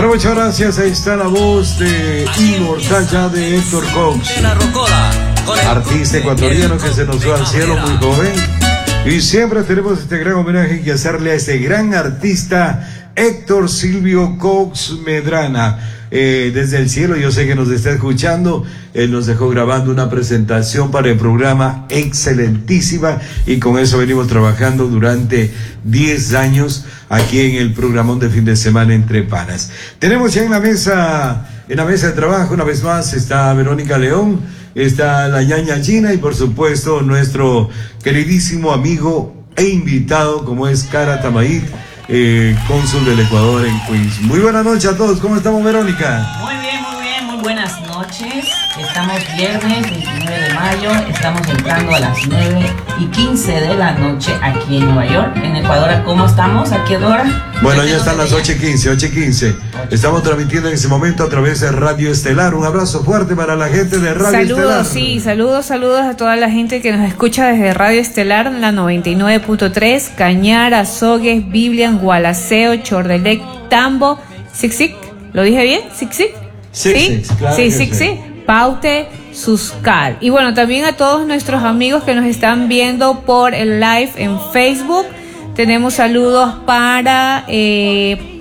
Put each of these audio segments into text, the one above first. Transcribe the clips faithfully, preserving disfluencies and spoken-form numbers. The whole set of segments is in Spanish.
Bueno, muchas gracias. Ahí está la voz de Inmortal ya de Héctor Cox, artista ecuatoriano que se nos fue al cielo muy joven. Y siempre tenemos este gran homenaje que hacerle a este gran artista Héctor Silvio Cox Medrana. Eh, desde el cielo, yo sé que nos está escuchando. Él nos dejó grabando una presentación para el programa excelentísima, y con eso venimos trabajando durante diez años aquí en el programón de fin de semana Entre Panas. Tenemos ya en la mesa, en la mesa de trabajo, una vez más, está Verónica León, está la ñaña Gina y por supuesto nuestro queridísimo amigo e invitado como es Cara Tamayit, Eh, cónsul del Ecuador en Queens. Muy buenas noches a todos, ¿cómo estamos, Verónica? Muy bien, muy bien, muy buenas noches. Estamos viernes veintinueve de mayo, estamos entrando a las nueve y quince de la noche aquí en Nueva York. En Ecuador, ¿cómo estamos? ¿A qué hora? Bueno, ya están las ocho y quince, ocho y quince. Estamos transmitiendo en ese momento a través de Radio Estelar. Un abrazo fuerte para la gente de Radio saludos, Estelar. Saludos, sí, saludos, saludos a toda la gente que nos escucha desde Radio Estelar, la noventa y nueve punto tres, Cañar, Azogues, Biblian, Gualaceo, Chordelec, Tambo, Sixic, ¿lo dije bien? Sixic. Sí, sí, claro sí, que sí, sí. sí. Paute, Suscal. Y bueno, también a todos nuestros amigos que nos están viendo por el live en Facebook. Tenemos saludos para eh,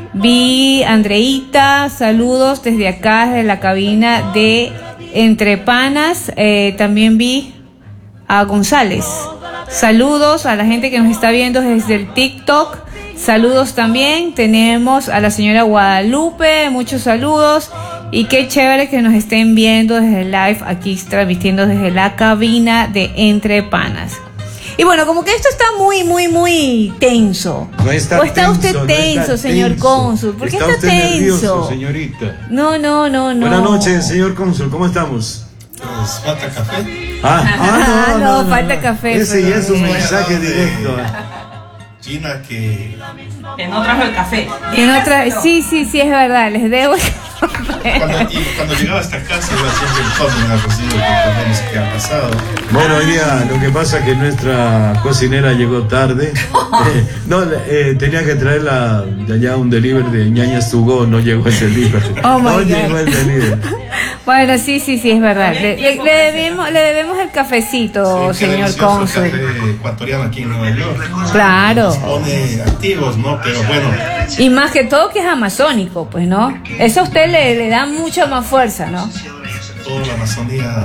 Vi, Andreita, saludos desde acá, desde la cabina de Entre Panas. Eh, también vi a González. Saludos a la gente que nos está viendo desde el TikTok. Saludos también. Tenemos a la señora Guadalupe, muchos saludos. Y qué chévere que nos estén viendo desde el live, aquí transmitiendo desde la cabina de Entre Panas. Y bueno, como que esto está muy, muy, muy tenso. No está ¿O está tenso, usted no tenso, está señor tenso. cónsul? ¿Por qué está, usted tenso? nervioso, señorita. No, no, no, no. Buenas noches, señor cónsul, ¿cómo estamos? Pues, ¿falta café? Ah, ah, no, no, no, no, falta no. café. Ese ya es un pero- mensaje de- directo. China que... Que no trajo el café. Que no trae- sí, sí, sí, es verdad, les debo. Cuando, y cuando llegaba hasta casa iba siempre el joven a recibir el café, no sé qué ha pasado. Bueno, hoy día lo que pasa es que nuestra cocinera llegó tarde. Eh, no, eh, tenía que traerla de allá un delivery de ñañas to go, no llegó el delivery. Oh my no God. llegó el delivery. Bueno, sí, sí, sí, es verdad. Le, le- le debemos, le debemos el cafecito, Sí, qué señor delicioso cónsul. café ecuatoriano aquí en Nueva York. Claro. Nos pone activos, ¿no? Pero bueno, Y más que todo que es amazónico, pues, ¿no? Eso a usted le, le da mucha más fuerza, ¿no? toda la Amazonía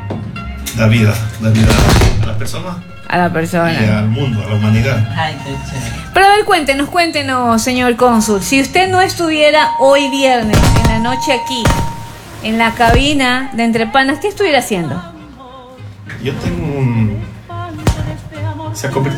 da vida, da vida a la persona A la y persona. al mundo, a la humanidad. Ay, qué chévere. Pero a ver, cuéntenos, cuéntenos, señor cónsul. Si usted no estuviera hoy viernes, en la noche aquí, en la cabina de Entre Panas, ¿qué estuviera haciendo? Yo tengo un... Se ha convertido